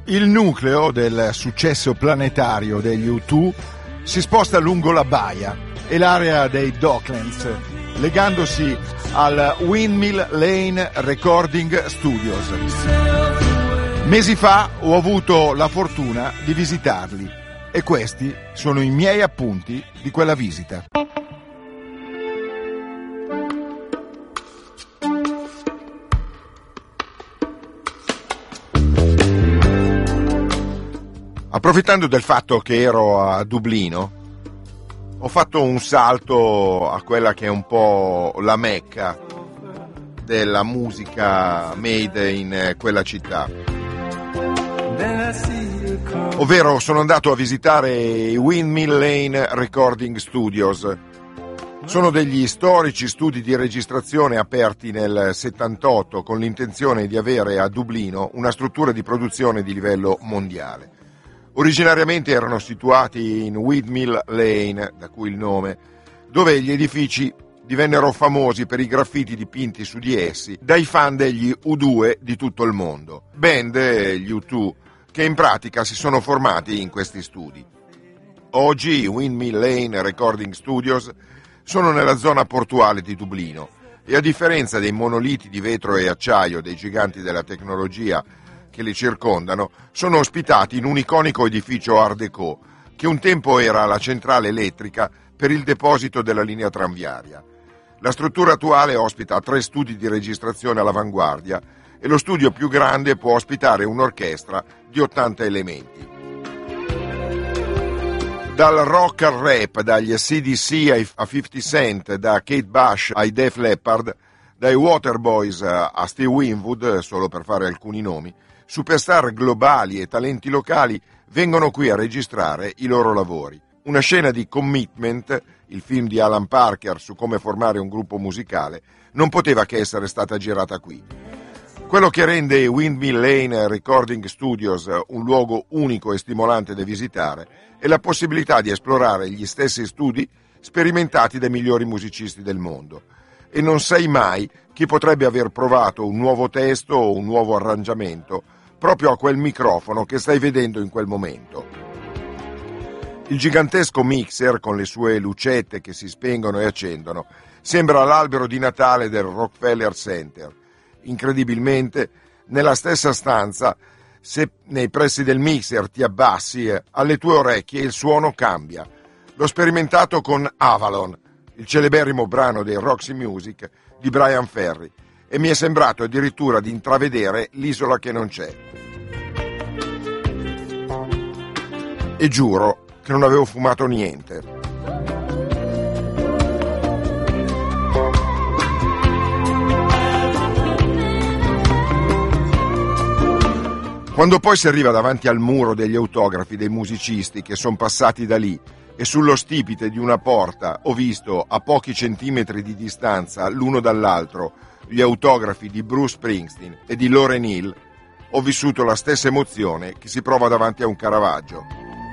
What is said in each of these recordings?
Il nucleo del successo planetario degli U2 si sposta lungo la baia e l'area dei Docklands, legandosi al Windmill Lane Recording Studios. Mesi fa ho avuto la fortuna di visitarli e questi sono i miei appunti di quella visita. Approfittando del fatto che ero a Dublino, ho fatto un salto a quella che è un po' la mecca della musica made in quella città. Ovvero sono andato a visitare i Windmill Lane Recording Studios. Sono degli storici studi di registrazione aperti nel 78 con l'intenzione di avere a Dublino una struttura di produzione di livello mondiale. Originariamente erano situati in Windmill Lane, da cui il nome, dove gli edifici divennero famosi per i graffiti dipinti su di essi dai fan degli U2 di tutto il mondo, band, gli U2, che in pratica si sono formati in questi studi. Oggi i Windmill Lane Recording Studios sono nella zona portuale di Dublino e, a differenza dei monoliti di vetro e acciaio dei giganti della tecnologia che li circondano, sono ospitati in un iconico edificio Art Deco che un tempo era la centrale elettrica per il deposito della linea tranviaria. La struttura attuale ospita 3 studi di registrazione all'avanguardia e lo studio più grande può ospitare un'orchestra di 80 elementi. Dal rock al rap, dagli AC/DC a 50 Cent, da Kate Bush ai Def Leppard, dai Waterboys a Steve Winwood, solo per fare alcuni nomi, superstar globali e talenti locali vengono qui a registrare i loro lavori. Una scena di Commitment, il film di Alan Parker su come formare un gruppo musicale, non poteva che essere stata girata qui. Quello che rende i Windmill Lane Recording Studios un luogo unico e stimolante da visitare è la possibilità di esplorare gli stessi studi sperimentati dai migliori musicisti del mondo. E non sai mai chi potrebbe aver provato un nuovo testo o un nuovo arrangiamento proprio a quel microfono che stai vedendo in quel momento. Il gigantesco mixer, con le sue lucette che si spengono e accendono, sembra l'albero di Natale del Rockefeller Center. Incredibilmente, nella stessa stanza, se nei pressi del mixer ti abbassi, alle tue orecchie il suono cambia. L'ho sperimentato con Avalon, il celeberrimo brano dei Roxy Music di Brian Ferry, e mi è sembrato addirittura di intravedere l'isola che non c'è. E giuro che non avevo fumato niente. Quando poi si arriva davanti al muro degli autografi dei musicisti che sono passati da lì e sullo stipite di una porta ho visto a pochi centimetri di distanza l'uno dall'altro gli autografi di Bruce Springsteen e di Lauryn Hill, ho vissuto la stessa emozione che si prova davanti a un Caravaggio.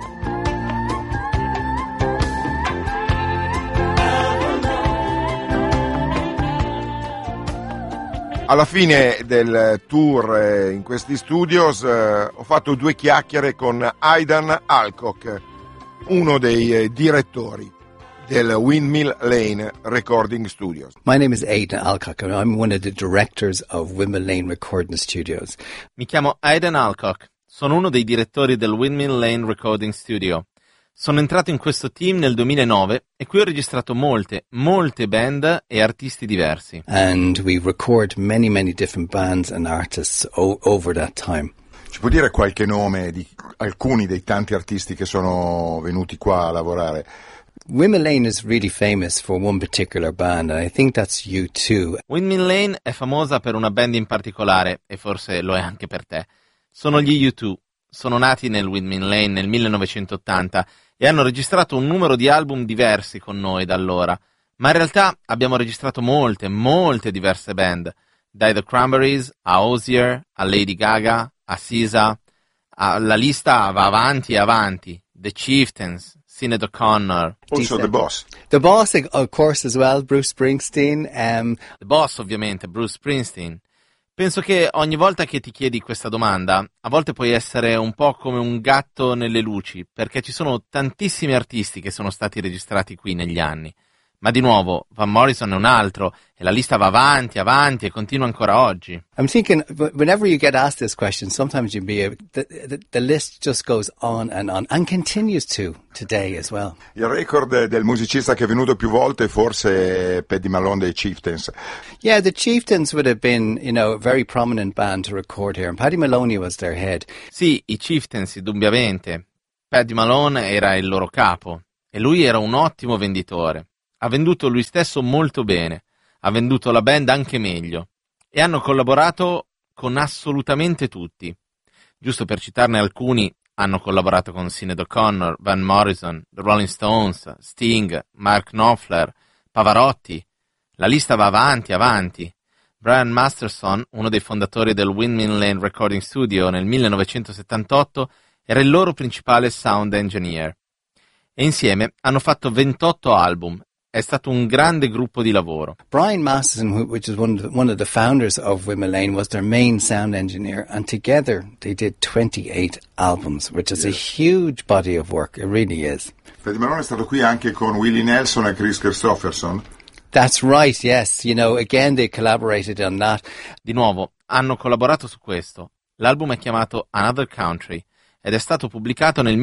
Alla fine del tour in questi studios ho fatto 2 chiacchiere con Aidan Alcock, uno dei direttori del Windmill Lane Recording Studios. My name is Aidan Alcock and I'm one of the directors of Windmill Lane Recording Studios. Mi chiamo Aidan Alcock, sono uno dei direttori del Windmill Lane Recording Studio. Sono entrato in questo team nel 2009 e qui ho registrato molte band e artisti diversi. And we record many different bands and artists over that time. Ci può dire qualche nome di alcuni dei tanti artisti che sono venuti qua a lavorare? Windmill Lane is really famous for one particular band, and I think that's U2. Windmill Lane è famosa per una band in particolare, e forse lo è anche per te. Sono gli U2. Sono nati nel Windmill Lane nel 1980 e hanno registrato un numero di album diversi con noi da allora. Ma in realtà abbiamo registrato molte diverse band, dai The Cranberries a Hozier, a Lady Gaga, a SZA, la lista va avanti e avanti. The Chieftains, Sinead O'Connor. Also The Boss. The Boss, of course, as well, Bruce Springsteen. The Boss, ovviamente, Bruce Springsteen. Penso che ogni volta che ti chiedi questa domanda, a volte puoi essere un po' come un gatto nelle luci, perché ci sono tantissimi artisti che sono stati registrati qui negli anni. Ma di nuovo, Van Morrison è un altro, e la lista va avanti, avanti, e continua ancora oggi. I'm thinking, whenever you get asked this question, sometimes the list just goes on and continues to today as well. Il record del musicista che è venuto più volte forse è Paddy Malone dei Chieftains. Yeah, the Chieftains would have been, a very prominent band to record here, and Paddy Maloney was their head. Sì, i Chieftains, indubbiamente. Paddy Malone era il loro capo, e lui era un ottimo venditore. Ha venduto lui stesso molto bene, ha venduto la band anche meglio, e hanno collaborato con assolutamente tutti. Giusto per citarne alcuni, hanno collaborato con Sinéad O'Connor, Van Morrison, The Rolling Stones, Sting, Mark Knopfler, Pavarotti. La lista va avanti, avanti. Brian Masterson, uno dei fondatori del Windmill Lane Recording Studio nel 1978, era il loro principale sound engineer. E insieme hanno fatto 28 album. È stato un grande gruppo di lavoro. Brian Masterson, which is one of the founders of Windmill Lane, was their main sound engineer, and together they did 28 albums, which is a huge body of work. It really is. Paddy Malone è stato qui anche con Willie Nelson e Chris Christopherson. That's right, yes. Again, they collaborated on that. Di nuovo, hanno collaborato su questo. L'album è chiamato Another Country ed è stato pubblicato nel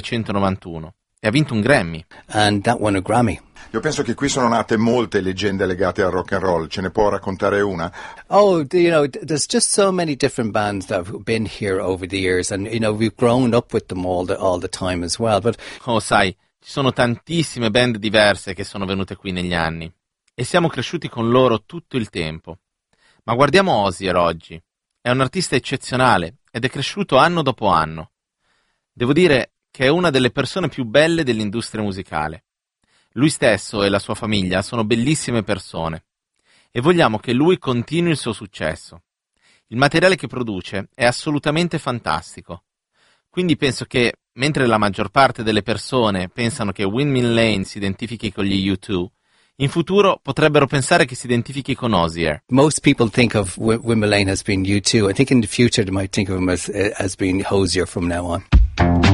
1991 e ha vinto un Grammy. And that won a Grammy. Io penso che qui sono nate molte leggende legate al rock and roll. Ce ne può raccontare una? Oh, there's just so many different bands that have been here over the years, and we've grown up with them all the time as well. But sai, ci sono tantissime band diverse che sono venute qui negli anni e siamo cresciuti con loro tutto il tempo. Ma guardiamo Ozzy oggi. È un artista eccezionale ed è cresciuto anno dopo anno. Devo dire che è una delle persone più belle dell'industria musicale. Lui stesso e la sua famiglia sono bellissime persone e vogliamo che lui continui il suo successo. Il materiale che produce è assolutamente fantastico. Quindi penso che, mentre la maggior parte delle persone pensano che Windmill Lane si identifichi con gli U2, in futuro potrebbero pensare che si identifichi con Hozier. Most people think of Windmill Lane as being U2. I think in the future they might think of him as being Hozier from now on.